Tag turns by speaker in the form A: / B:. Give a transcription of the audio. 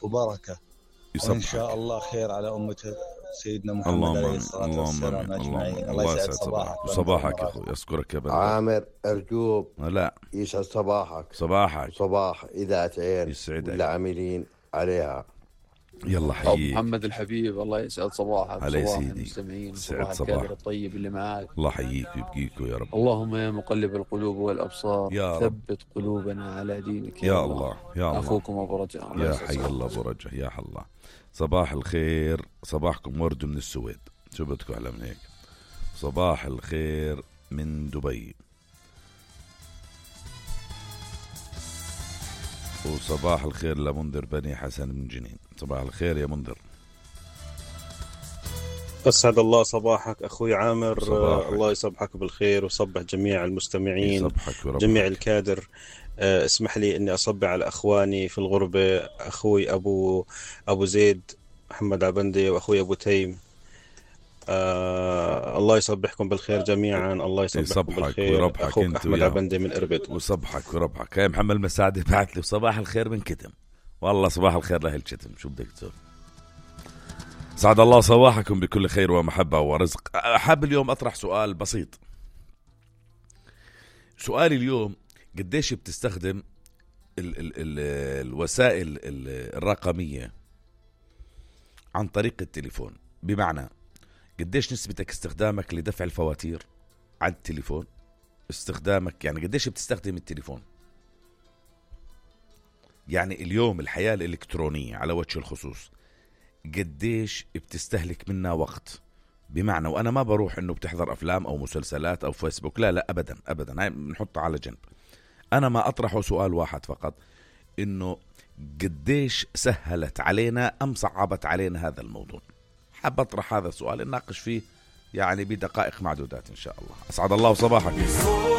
A: وبركة، وإن شاء الله خير على أمة سيدنا محمد عليه الصلاة والسلام أجمعين. الله يسعد صباحك.
B: صباحك يا أخوي، أشكرك يا بندر.
C: عامر أرجوك
B: لا
C: يسعد صباحك صباح إذاعة عين والعاملين عليها.
B: يلا حييك
D: محمد الحبيب، الله يسعد صباحك
B: علي
D: صباح
B: سيدي.
D: المستمعين،
B: سعد
D: صباح الكادر الطيب اللي معاك.
B: الله حييك ويبقيكوا يا رب.
D: اللهم يا مقلب القلوب والأبصار
B: يا رب.
D: ثبت قلوبنا على دينك
B: يا الله يا الله.
D: أخوكم أبو رجع.
B: يا حي الله أبو رجع يا الله. صباح الخير، صباحكم ورد من السويد، شو بدكم أعلى من هيك؟ صباح الخير من دبي، وصباح الخير لمنذر بني حسن من جنين. صباح الخير يا منذر.
E: أسعد الله صباحك أخوي عامر. الله يصبحك بالخير وصبح جميع المستمعين، جميع الكادر. اسمح لي أني أصبح على أخواني في الغربة، أخوي أبو زيد محمد عبندي وأخوي أبو تيم. الله يصبحكم بالخير جميعا. الله يصبحكم بالخير. أخوك أحمد عبندي من إربد.
B: وصبحك وربحك. يا محمد مساعدة بعت لي صباح الخير من كتم، والله صباح الخير لأهل كتم، شو بدك تسوي؟ سعد الله صباحكم بكل خير ومحبة ورزق. أحب اليوم أطرح سؤال بسيط. سؤالي اليوم: قديش بتستخدم الوسائل الرقمية عن طريق التليفون؟ بمعنى قديش نسبتك استخدامك لدفع الفواتير على التليفون، استخدامك يعني قديش بتستخدم التليفون. يعني اليوم الحياة الإلكترونية على وجه الخصوص قديش بتستهلك منها وقت؟ بمعنى، وأنا ما بروح إنه بتحضر أفلام أو مسلسلات أو فيسبوك، لا لا أبدا أبدا، هاي بنحطها على جنب. أنا ما أطرحه سؤال واحد فقط، إنه قديش سهلت علينا أم صعبت علينا هذا الموضوع. حاب أطرح هذا السؤال نناقش فيه يعني بدقائق معدودات إن شاء الله. أسعد الله صباحك.